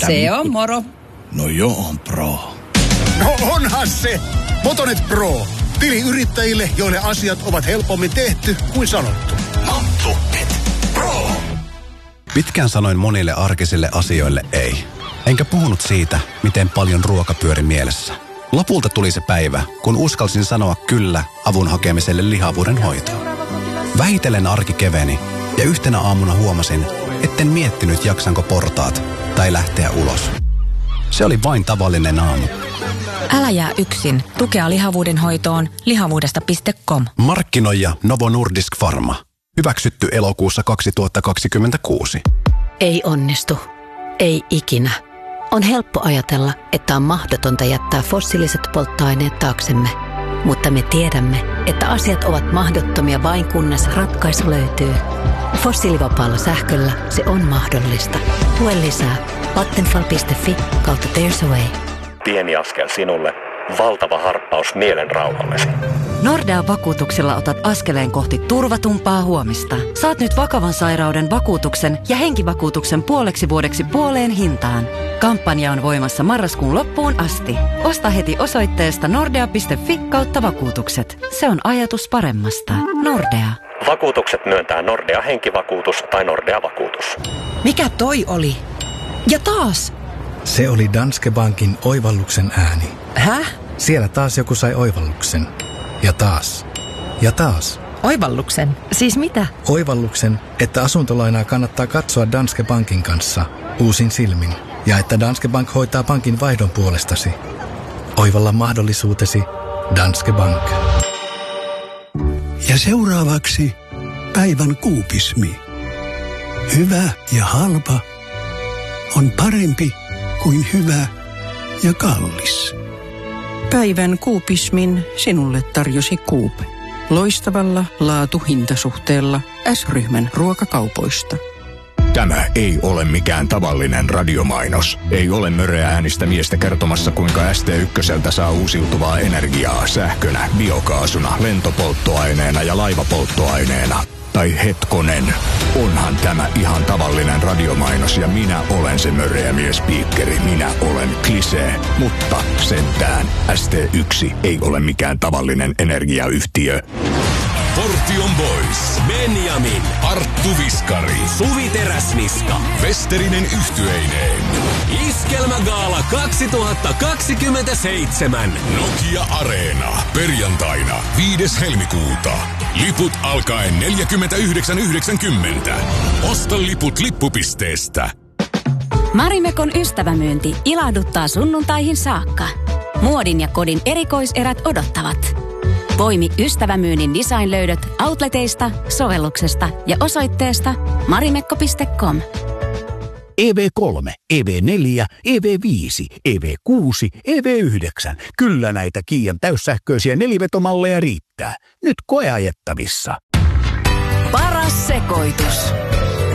Se on moro. No joo, on pro. No onhan se. Motonet Pro. Tili yrittäjille, joille asiat ovat helpommin tehty kuin sanottu. Motonet Pro. Pitkään sanoin monille arkisille asioille ei. Enkä puhunut siitä, miten paljon ruoka pyöri mielessä. Lopulta tuli se päivä, kun uskalsin sanoa kyllä avun hakemiselle lihavuuden hoitoon. Vähitellen arki keveni ja yhtenä aamuna huomasin, etten miettinyt jaksanko portaat tai lähteä ulos. Se oli vain tavallinen aamu. Älä jää yksin. Tukea lihavuuden hoitoon lihavuudesta.com. Markkinoija Novo Nordisk Pharma. Hyväksytty elokuussa 2026. Ei onnistu. Ei ikinä. On helppo ajatella, että on mahdotonta jättää fossiiliset polttoaineet taaksemme. Mutta me tiedämme, että asiat ovat mahdottomia vain kunnes ratkaisu löytyy. Fossiilivapaalla sähköllä se on mahdollista. Lue lisää vattenfall.fi/there's a way. Pieni askel sinulle, valtava harppaus mielen rauhallesi. Nordea vakuutuksella otat askeleen kohti turvatumpaa huomista. Saat nyt vakavan sairauden vakuutuksen ja henkivakuutuksen puoleksi vuodeksi puoleen hintaan. Kampanja on voimassa marraskuun loppuun asti. Osta heti osoitteesta nordea.fi/vakuutukset. Se on ajatus paremmasta. Nordea. Vakuutukset myöntää Nordea henkivakuutus tai Nordea vakuutus. Mikä toi oli? Ja taas. Se oli Danske Bankin oivalluksen ääni. Häh? Siellä taas joku sai oivalluksen. Ja taas. Ja taas. Oivalluksen? Siis mitä? Oivalluksen, että asuntolainaa kannattaa katsoa Danske Bankin kanssa uusin silmin. Ja että Danske Bank hoitaa pankin vaihdon puolestasi. Oivalla mahdollisuutesi Danske Bank. Ja seuraavaksi päivän kuupismi. Hyvä ja halpa on parempi kuin hyvä ja kallis. Päivän kuupismin sinulle tarjosi Coop. Loistavalla laatu-hintasuhteella S-ryhmän ruokakaupoista. Tämä ei ole mikään tavallinen radiomainos. Ei ole möreä äänistä miestä kertomassa, kuinka ST1 saa uusiutuvaa energiaa sähkönä, biokaasuna, lentopolttoaineena ja laivapolttoaineena. Tai hetkonen, onhan tämä ihan tavallinen radiomainos ja minä olen se möreä miespiikkeri. Minä olen Klisee, mutta sentään ST1 ei ole mikään tavallinen energiayhtiö. Portion Boys, Benjamin, Arttu Viskari, Suvi Teräsniska, Westerinen yhtyeineen. Iskelmägaala 2027. Nokia Areena. Perjantaina 5. helmikuuta. Liput alkaen 49,90. Osta liput lippupisteestä. Marimekon ystävämyynti ilahduttaa sunnuntaihin saakka. Muodin ja kodin erikoiserät odottavat. Poimi ystävämyynnin designlöydöt outleteista, sovelluksesta ja osoitteesta marimekko.com. EV3, EV4, EV5, EV6, EV9. Kyllä näitä Kian täyssähköisiä nelivetomalleja riittää. Nyt koeajettavissa. Paras sekoitus.